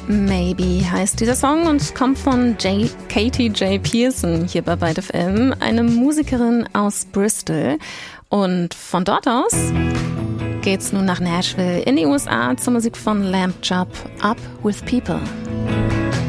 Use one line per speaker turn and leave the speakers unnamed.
Maybe heißt dieser Song und kommt von Katie J. Pearson hier bei Byte FM, eine Musikerin aus Bristol. Und von dort aus geht's nun nach Nashville in die USA zur Musik von Lamb Chop, Up with People.